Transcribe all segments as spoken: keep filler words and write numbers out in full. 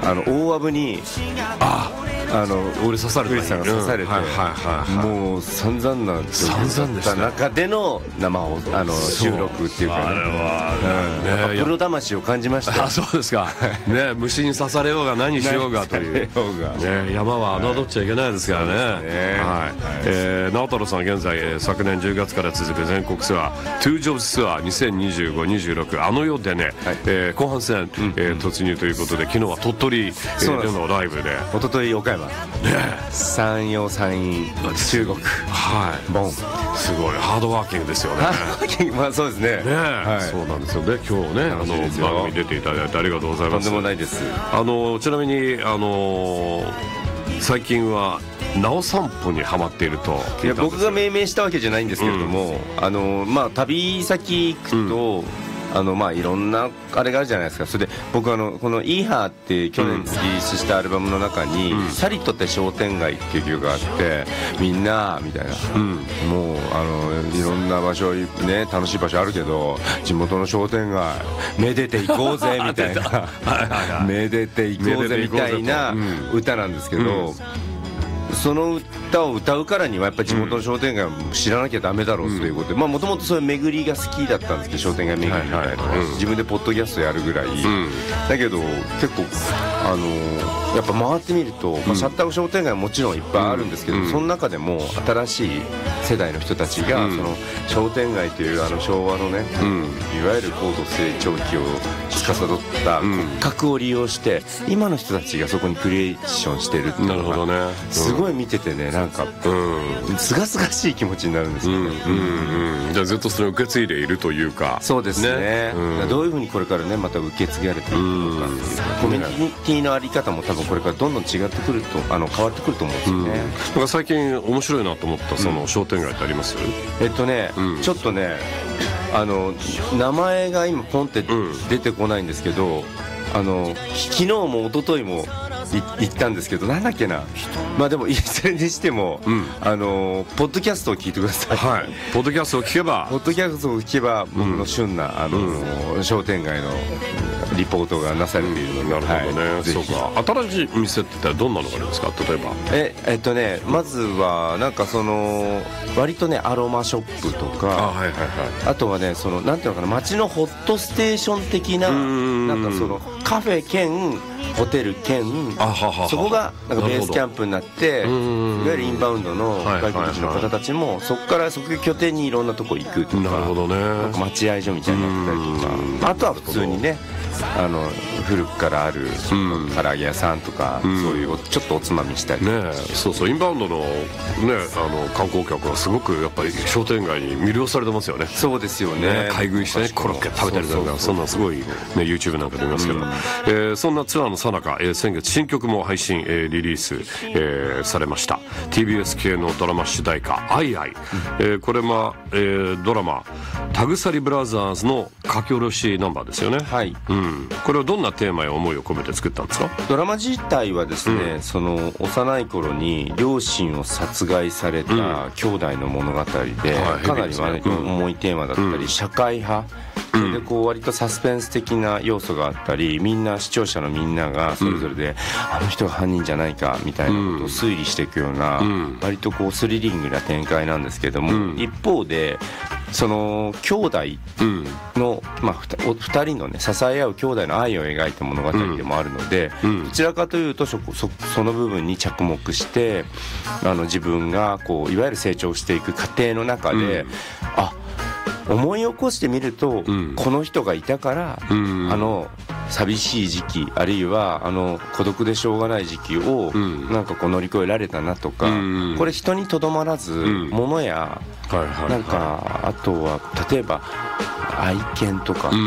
あの大アブにああの俺刺されたウリさんが刺されて、 うんはいはいはいはい、 もう散々な散々でした中での生放あの収録っていうかね、 あれは、 うん、ね、プロ魂を感じましたよ。 あ、そうですかね、虫に刺されようが何しようがという、ね、山は侮っちゃいけないですからね、はい、はい、えー、直太朗さん現在、えー、昨年じゅうがつから続く全国ツアートゥージョブツアーにせんにじゅうご、にじゅうろくあの世でね、はい、えー、後半戦、うん、えー、突入ということで、昨日は鳥取、えー、でのライブで、 一昨日岡山、ね、山陽山陰中国、 はい、 ボン、 すごいハードワーキングですよね。 ハードワーキング、まあそうですね、 ね、 はい、 そうなんですよね。今日ね、あの番組出ていただいてありがとうございます。 とんでもないです。 あのちなみにあの最近はなお散歩にハマっていると。 いや、僕が命名したわけじゃないんですけれども、うん、あのまあ旅先行くと、うん、あのまあいろんなあれがあるじゃないですか。それで僕あのこの「イーハー」って去年リリースしたアルバムの中に「うん、サリットって商店街」っていう曲があって、みんなみたいな、うん、もうあのいろんな場所ね、楽しい場所あるけど地元の商店街めでていこうぜみたいなめでていこうぜみたいな歌なんですけど、うん、その歌を歌うからにはやっぱり地元の商店街を知らなきゃダメだろうということで、もともとそういう巡りが好きだったんですけど、商店街巡りみたいな、はいはい、うん、自分でポッドキャストやるぐらい、うん、だけど結構あのー、やっぱ回ってみると、まあ、シャッター商店街はもちろんいっぱいあるんですけど、うん、その中でも新しい世代の人たちが、うん、その商店街というあの昭和のね、うん、いわゆる高度成長期を司った骨格を利用して、うん、今の人たちがそこにクリエーションしてるっていうのが、なるほどね、うん、すごい見ててね、なんかすがすがしい気持ちになるんですよね、うんうんうん、じゃあずっとそれを受け継いでいるというか。 そうですね、ね、うん、どういうふうにこれからねまた受け継がれていくのかっていう、コミュニティのあり方も多分これからどんどん違ってくると、あの変わってくると思うんですよね、うん、だから最近面白いなと思ったその商店街ってあります？ うん、えっとね、うん、ちょっとねあの名前が今ポンって出てこないんですけど、うん、あの昨日も一昨日も行ったんですけど、なんだっけな、まあでもいずれにしても、うん、あのポッドキャストを聞いてください、 はい、ポッドキャストを聞けばポッドキャストを聞けば僕の旬な、うん、あの、うん、商店街のリポートがなされているので、うん、なるほどね、はい、そうか。新しい店ってどんなのがあるんですか？例えばええっとねまずはなんかその割とねアロマショップとか、 あ、はいはいはい、あとはねそのなんていうのかな、街のホットステーション的な、なんかそのカフェ兼ホテル兼、あははは、そこがなんかベースキャンプになって、いわゆるインバウンドの外国人の方たちもそこからそこ拠点にいろんなとこ行くとか、 なるほどね、 なんか待合所みたいになったりとか、あとは普通にねあの古くからある唐揚げ屋さんとか、うん、そういうちょっとおつまみしたり、 ね、そうそう、インバウンドの、ね、あの観光客はすごくやっぱり商店街に魅了されてますよね。 そうですよね、 ね、買い食いしてね、コロッケ食べたりとか、そんなすごい、ね、YouTube なんかで見ますけど、うん、えー、そんなツアーの最中、えー、先月新曲も配信、えー、リリース、えー、されました。 ティービーエス 系のドラマ主題歌「アイアイ」、うん、えー、これは、えー、ドラマタグサリブラザーズの書き下ろしナンバーですよね。 はい、 うん、これはどんなテーマや思いを込めて作ったんですか？ ドラマ自体はですね、うん、その幼い頃に両親を殺害された兄弟の物語で、うん、かなり重いテーマだったり、うん、社会派でこう割とサスペンス的な要素があったり、みんな視聴者のみんながそれぞれで、うん、あの人が犯人じゃないかみたいなことを推理していくような、うん、割とこうスリリングな展開なんですけども、うん、一方でその兄弟の、まあ、ふたりのね支え合う兄弟の愛を描いた物語でもあるので、うん、どちらかというと そ, そ, その部分に着目して、あの自分がこういわゆる成長していく過程の中で、うん、あ思い起こしてみると、うん、この人がいたから、うん、あの寂しい時期、あるいはあの孤独でしょうがない時期を、うん、なんかこう乗り越えられたなとか、うん、これ人にとどまらず、うん、物や、はいはいはい、なんかあとは例えば愛犬とか、うん、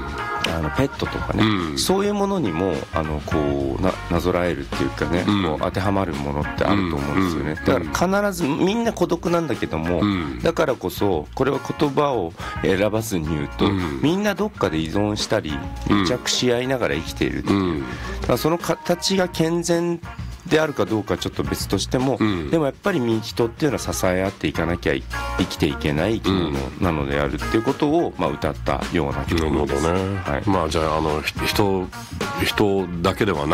あのペットとかね、うん、そういうものにもあのこう な, なぞらえるっていうかね、うん、こう当てはまるものってあると思うんですよね、うん、だから必ずみんな孤独なんだけども、うん、だからこそこれは言葉を選ばずに言うと、うん、みんなどっかで依存したり癒着し合いながら生きているっていう、うん、だからその形が健全であるかどうかちょっと別としても、うん、でもやっぱり人っていうのは支え合っていかなきゃ生きていけない生き物なのであるっていうことを、まあ、歌ったような曲です。 なるほどね、はい、まあじゃあ、あの人人だけではな